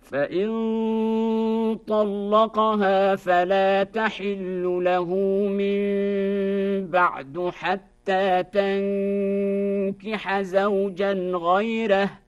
فإن طلقها فلا تحل له من بعد حتى تنكح زوجا غيره